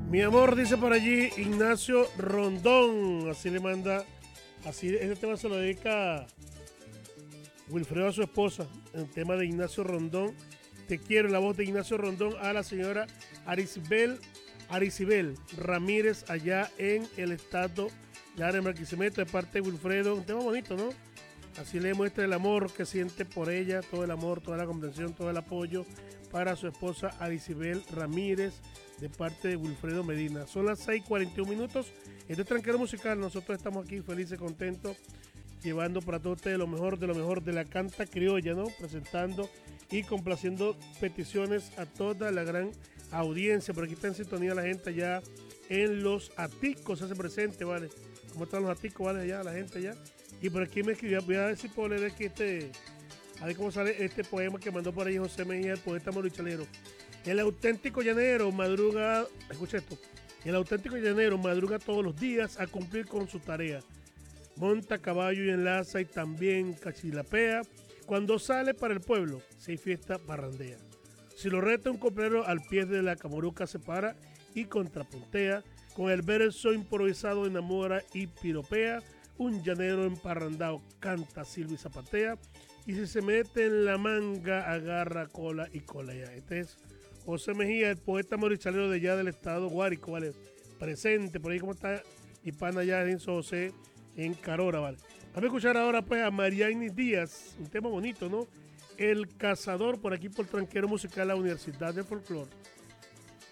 Mi amor, dice por allí Ignacio Rondón. Así le manda. Así, este tema se lo dedica Wilfredo a su esposa. El tema de Ignacio Rondón. Te quiero, la voz de Ignacio Rondón a la señora Aricibel Ramírez, allá en el estado Lara en Barquisimeto, de parte de Wilfredo. Un tema bonito, ¿no? Así le muestra el amor que siente por ella, todo el amor, toda la comprensión, todo el apoyo para su esposa Aricibel Ramírez, de parte de Wilfredo Medina. Son las 6:41 minutos. Este es Tranquero Musical. Nosotros estamos aquí felices, contentos, llevando para todos ustedes lo mejor de la canta criolla, ¿no? Presentando y complaciendo peticiones a toda la gran audiencia. Por aquí está en sintonía la gente allá en Los Aticos, se hace presente, ¿vale? ¿Cómo están los Aticos, vale? Allá, la gente allá. Y por aquí me escribió, voy a ver si puedo leer aquí a ver cómo sale este poema que mandó por ahí José Mejía, el poeta morichalero. El auténtico llanero madruga, escucha esto, el auténtico llanero madruga todos los días a cumplir con su tarea. Monta caballo y enlaza y también cachilapea. Cuando sale para el pueblo, si hay fiesta, parrandea. Si lo reta un coplero, al pie de la camoruca se para y contrapuntea. Con el verso improvisado enamora y piropea. Un llanero emparrandado canta, silba y zapatea. Y si se mete en la manga, agarra cola y colea. Este es José Mejía, el poeta morichalero de allá del estado Guárico, ¿vale? Presente, por ahí como está mi pana allá en José, en Carora, ¿vale? Vamos a escuchar ahora pues a Mariani Díaz, un tema bonito, ¿no? El Cazador, por aquí por Tranquero Musical, la Universidad de Folclore.